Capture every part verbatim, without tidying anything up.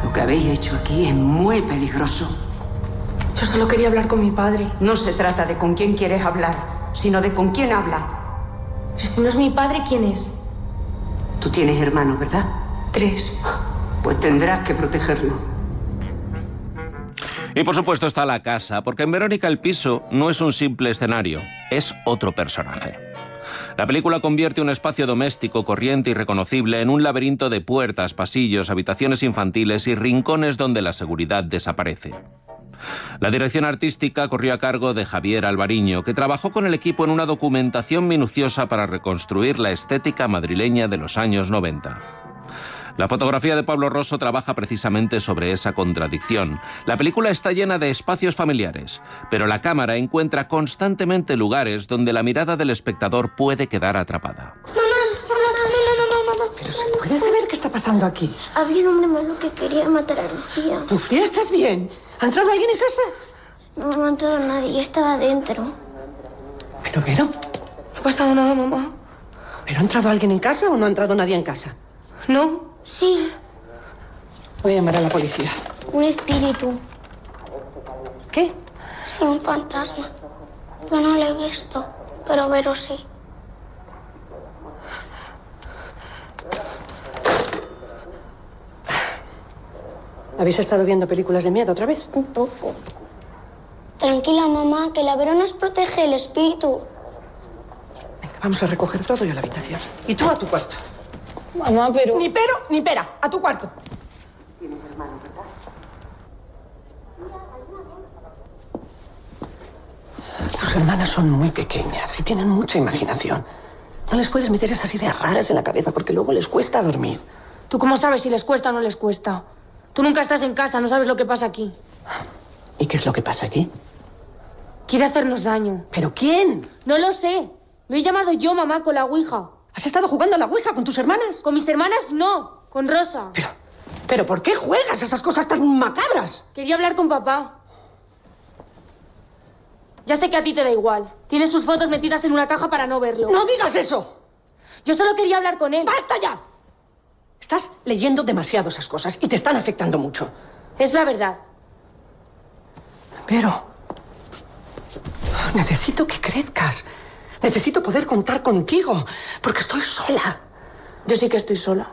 Lo que habéis hecho aquí es muy peligroso. Yo solo quería hablar con mi padre. No se trata de con quién quieres hablar, sino de con quién habla. Pero si no es mi padre, ¿quién es? Tú tienes hermanos, ¿verdad? Tres. Pues tendrás que protegerlo. Y por supuesto está la casa, porque en Verónica el piso no es un simple escenario, es otro personaje. La película convierte un espacio doméstico corriente y reconocible en un laberinto de puertas, pasillos, habitaciones infantiles y rincones donde la seguridad desaparece. La dirección artística corrió a cargo de Javier Alvariño, que trabajó con el equipo en una documentación minuciosa para reconstruir la estética madrileña de los años noventa. La fotografía de Pablo Rosso trabaja precisamente sobre esa contradicción. La película está llena de espacios familiares, pero la cámara encuentra constantemente lugares donde la mirada del espectador puede quedar atrapada. ¿Pero se puede saber qué está pasando aquí? Había un hombre malo que quería matar a Lucía. Lucía, ¿estás bien? ¿Ha entrado alguien en casa? No, no ha entrado nadie, yo estaba dentro. Pero, pero... No ha pasado nada, mamá. ¿Pero ha entrado alguien en casa o no ha entrado nadie en casa? No. Sí. Voy a llamar a la policía. Un espíritu. ¿Qué? Sí, un fantasma. Yo no le he visto, pero Vero sí. ¿Habéis estado viendo películas de miedo otra vez? Un poco. Tranquila, mamá, que la Vero nos protege el espíritu. Venga, vamos a recoger todo y a la habitación. Y tú a tu cuarto. Mamá, pero... Ni pero, ni pera. A tu cuarto. ¿Tienes hermanos, verdad? Tus hermanas son muy pequeñas y tienen mucha imaginación. No les puedes meter esas ideas raras en la cabeza porque luego les cuesta dormir. ¿Tú cómo sabes si les cuesta o no les cuesta? Tú nunca estás en casa, no sabes lo que pasa aquí. ¿Y qué es lo que pasa aquí? Quiere hacernos daño. ¿Pero quién? No lo sé. Lo he llamado yo, mamá, con la ouija. ¿Has estado jugando a la ouija con tus hermanas? Con mis hermanas, no. Con Rosa. Pero, pero ¿por qué juegas esas cosas tan macabras? Quería hablar con papá. Ya sé que a ti te da igual. Tienes sus fotos metidas en una caja para no verlo. ¡No digas eso! Yo solo quería hablar con él. ¡Basta ya! Estás leyendo demasiado esas cosas y te están afectando mucho. Es la verdad. Pero... necesito que crezcas. Necesito poder contar contigo, porque estoy sola. Yo sí que estoy sola.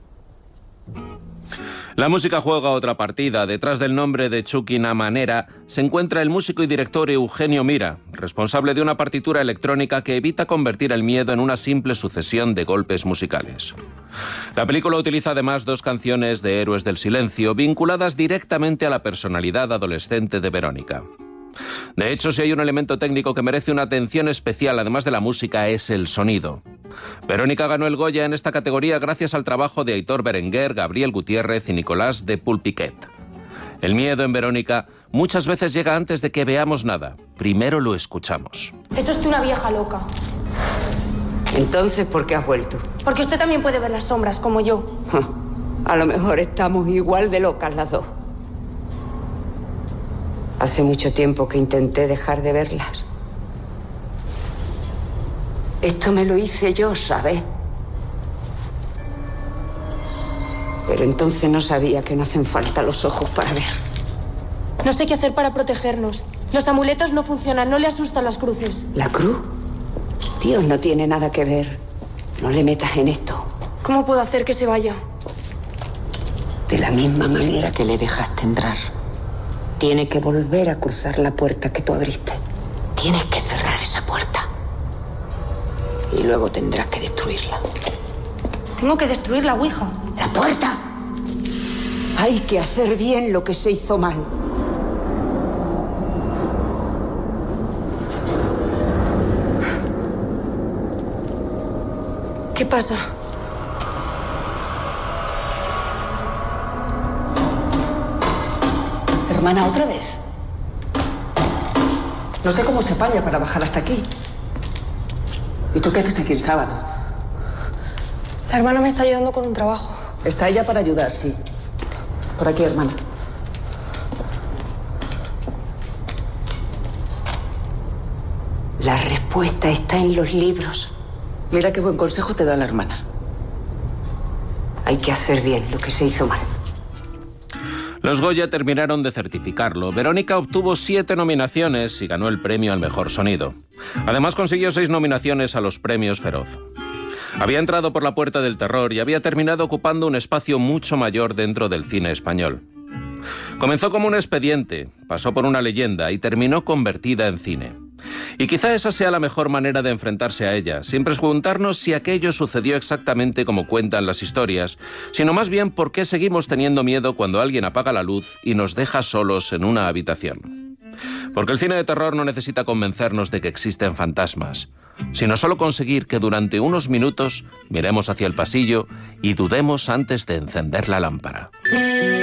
La música juega otra partida. Detrás del nombre de Chucky Manera se encuentra el músico y director Eugenio Mira, responsable de una partitura electrónica que evita convertir el miedo en una simple sucesión de golpes musicales. La película utiliza además dos canciones de Héroes del Silencio vinculadas directamente a la personalidad adolescente de Verónica. De hecho, si hay un elemento técnico que merece una atención especial, además de la música, es el sonido. Verónica ganó el Goya en esta categoría gracias al trabajo de Aitor Berenguer, Gabriel Gutiérrez y Nicolás de Pulpiquet. El miedo en Verónica muchas veces llega antes de que veamos nada. Primero lo escuchamos. Es usted una vieja loca. Entonces, ¿por qué has vuelto? Porque usted también puede ver las sombras, como yo. A lo mejor estamos igual de locas las dos. Hace mucho tiempo que intenté dejar de verlas. Esto me lo hice yo, ¿sabes? Pero entonces no sabía que no hacen falta los ojos para ver. No sé qué hacer para protegernos. Los amuletos no funcionan, no le asustan las cruces. ¿La cruz? Dios no tiene nada que ver. No le metas en esto. ¿Cómo puedo hacer que se vaya? De la misma manera que le dejaste entrar. Tiene que volver a cruzar la puerta que tú abriste. Tienes que cerrar esa puerta. Y luego tendrás que destruirla. Tengo que destruir la ouija. ¡La puerta! Hay que hacer bien lo que se hizo mal. ¿Qué pasa? Hermana, ¿otra vez? No sé cómo se apaña para bajar hasta aquí. ¿Y tú qué haces aquí el sábado? La hermana me está ayudando con un trabajo. Está ella para ayudar, sí. Por aquí, hermana. La respuesta está en los libros. Mira qué buen consejo te da la hermana. Hay que hacer bien lo que se hizo mal. Los Goya terminaron de certificarlo. Verónica obtuvo siete nominaciones y ganó el premio al mejor sonido. Además consiguió seis nominaciones a los premios Feroz. Había entrado por la puerta del terror y había terminado ocupando un espacio mucho mayor dentro del cine español. Comenzó como un expediente, pasó por una leyenda y terminó convertida en cine. Y quizá esa sea la mejor manera de enfrentarse a ella, sin preguntarnos si aquello sucedió exactamente como cuentan las historias, sino más bien por qué seguimos teniendo miedo cuando alguien apaga la luz y nos deja solos en una habitación. Porque el cine de terror no necesita convencernos de que existen fantasmas, sino solo conseguir que durante unos minutos miremos hacia el pasillo y dudemos antes de encender la lámpara.